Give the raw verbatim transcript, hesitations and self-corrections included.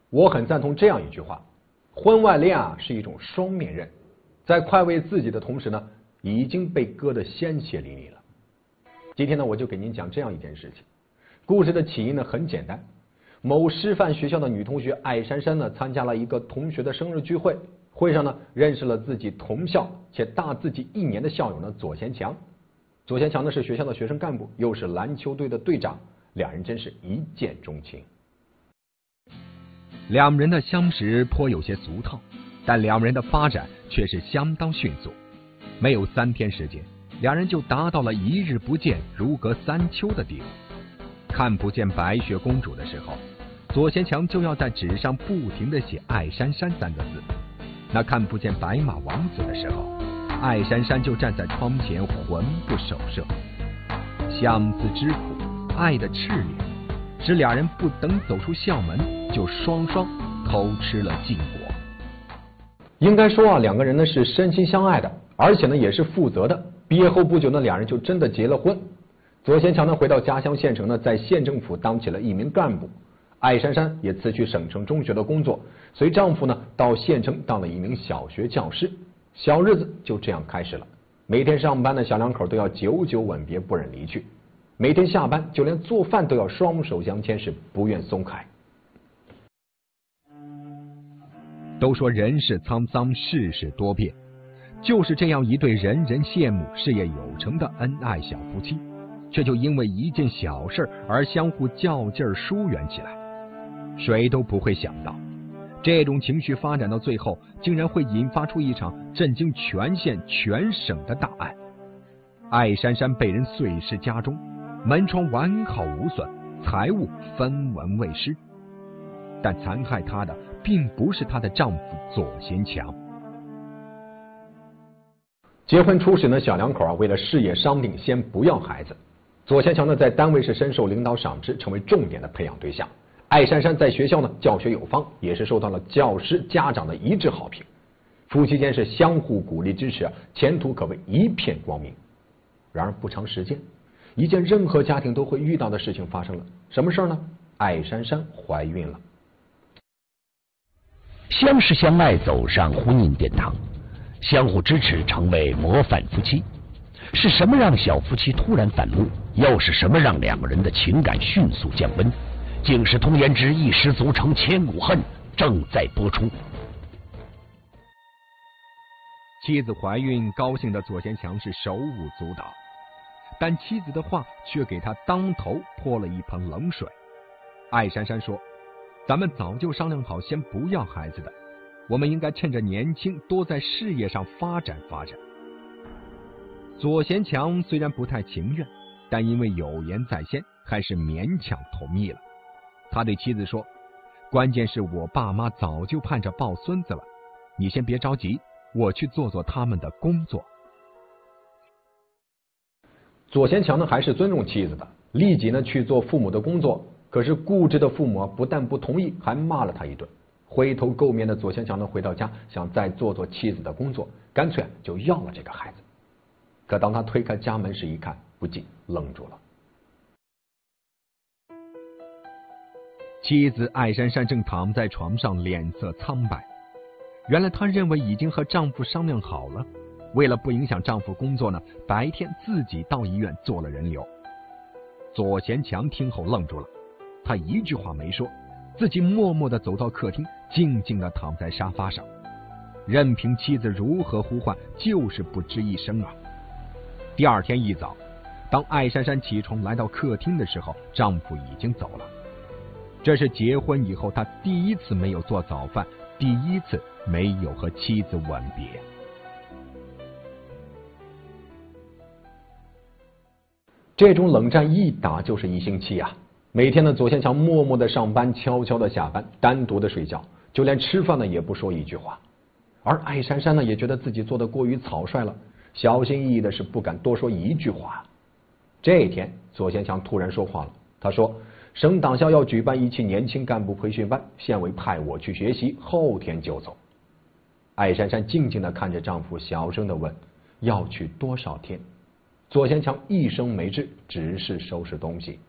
我很赞同这样一句话：婚外恋啊是一种双面刃，在快慰自己的同时呢，已经被割得鲜血淋漓了。今天呢，我就给您讲这样一件事情。故事的起因呢很简单，某师范学校的女同学艾珊珊呢，参加了一个同学的生日聚会，会上呢认识了自己同校且大自己一年的校友呢左贤强。左贤强呢是学校的学生干部，又是篮球队的队长，两人真是一见钟情。 两人的相识颇有些俗套，但两人的发展却是相当迅速。没有三天时间，两人就达到了一日不见如隔三秋的地步。看不见白雪公主的时候，左贤强就要在纸上不停地写艾珊珊三个字；那看不见白马王子的时候，艾珊珊就站在窗前魂不守舍。相思之苦，爱的炽烈，使俩人不等走出校门，就双双偷吃了禁果。 应该说啊，两个人呢是真心相爱的，而且呢也是负责的。毕业后不久呢，两人就真的结了婚。左贤强呢回到家乡县城呢，在县政府当起了一名干部。艾珊珊也辞去省城中学的工作，随丈夫呢到县城当了一名小学教师。小日子就这样开始了。每天上班的小两口都要久久吻别，不忍离去；每天下班，就连做饭都要双手相牵，是不愿松开。 都说人世沧桑，世事多变，就是这样一对人人羡慕、事业有成的恩爱小夫妻，却就因为一件小事而相互较劲儿疏远起来。谁都不会想到，这种情绪发展到最后，竟然会引发出一场震惊全县全省的大案。艾珊珊被人碎尸家中，门窗完好无损，财物分文未失。但残害她的并不是她的丈夫左贤强。 结婚初始呢，小两口啊为了事业商定，先不要孩子。左贤强呢在单位是深受领导赏识，成为重点的培养对象。艾珊珊在学校呢教学有方，也是受到了教师家长的一致好评。夫妻间是相互鼓励支持，前途可谓一片光明。然而不长时间，一件任何家庭都会遇到的事情发生了。什么事呢？艾珊珊怀孕了。 相识相爱走上婚姻殿堂，相互支持成为模范夫妻。是什么让小夫妻突然反目？又是什么让两个人的情感迅速降温？警世通言之一失足成千古恨正在播出。 妻子怀孕，高兴的左贤强是手舞足蹈，但妻子的话却给他当头泼了一盆冷水。艾珊珊说，咱们早就商量好先不要孩子的，我们应该趁着年轻多在事业上发展发展。左贤强虽然不太情愿，但因为有言在先，还是勉强同意了。他对妻子说，关键是我爸妈早就盼着抱孙子了，你先别着急，我去做做他们的工作。 左贤强呢还是尊重妻子的，立即呢去做父母的工作。可是固执的父母不但不同意，还骂了他一顿。灰头垢面的左贤强呢回到家，想再做做妻子的工作，干脆就要了这个孩子。可当他推开家门时一看，不禁愣住了。 妻子艾珊珊正躺在床上，脸色苍白。原来她认为已经和丈夫商量好了，为了不影响丈夫工作呢，白天自己到医院做了人流。左贤强听后愣住了，他一句话没说，自己默默地走到客厅，静静地躺在沙发上，任凭妻子如何呼唤，就是不吱一声啊。第二天一早，当艾珊珊起床来到客厅的时候，丈夫已经走了。这是结婚以后他第一次没有做早饭，第一次没有和妻子吻别。 这种冷战一打就是一星期啊！每天呢，左贤强默默的上班，悄悄的下班，单独的睡觉，就连吃饭呢也不说一句话。而艾珊珊呢也觉得自己做的过于草率了，小心翼翼的是不敢多说一句话。这一天，左贤强突然说话了，他说，省党校要举办一期年轻干部培训班，县委派我去学习，后天就走。艾珊珊静静的看着丈夫，小声的问，要去多少天？左贤强一声没吱，只是收拾东西。